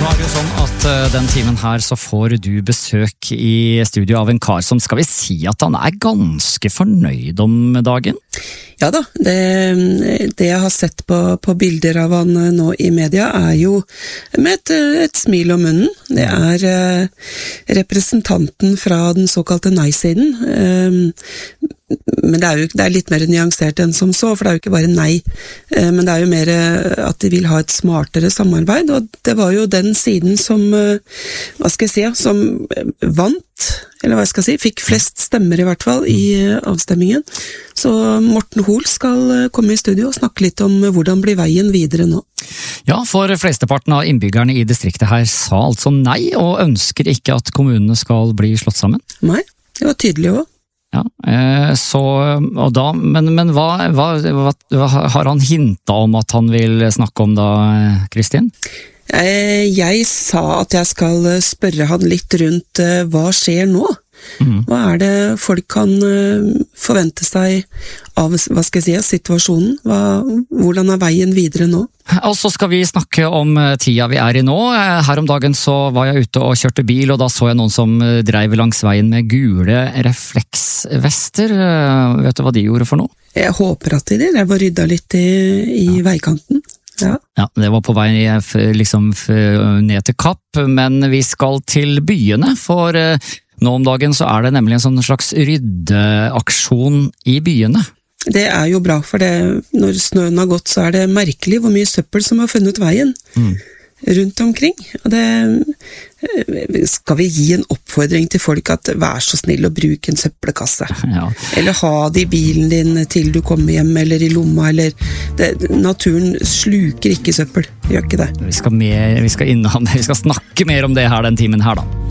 Nå er det jo sånn at den timen her så får du besøk i studio av en kar som skal vi si at han er ganske fornøyd om dagen? Ja da, det jeg har sett på bilder av han nå i media er jo med et smil om munnen. Det er representanten fra den såkalte nei-siden. Men det er litt mer nyansert enn som så, for det er jo ikke bare nei, men det er jo mer at de vil ha et smartere samarbeid, og det var jo den siden som, hva skal jeg si, som vant, eller hva skal jeg si, fikk flest stemmer i hvert fall i avstemmingen. Så Morten Hoel skal komme i studio og snakke litt om hvordan blir veien videre nå. Ja, for flesteparten av innbyggerne i distriktet her sa altså nei, og ønsker ikke at kommunene skal bli slått sammen. Nei, det var tydelig også. Ja, men hva har han hintet om at han vil snakke om da, Kristin? Jeg sa at jeg skal spørre han litt rundt hva skjer nå? Hva er det folk kan forvente seg av, hva skal jeg si, situasjonen? Hvordan er veien videre nå? Og så skal vi snakke om tida vi er i nå. Her om dagen så var jeg ute og kjørte bil, og da så jeg noen som drev langs veien med gule refleksvester. Vet du hva de gjorde for noe? Jeg håper at de var rydda litt i veikanten. Ja. Ja, det var på vei liksom ned til Kapp, men vi skal til byene, for nå om dagen så er det nemlig en sånn slags ryddeaksjon i byene. Det er jo bra, for når snøen har gått, så er det merkelig hvor mye søppel som har funnet veien rundt omkring. Og skal vi gi en oppfordring til folk at vær så snill å bruke en søppelkasse. Ja. Eller ha det i bilen din til du kommer hjem, eller i lomma, naturen sluker ikke søppel, gjør ikke det. Vi skal snakke mer om det her den timen her da.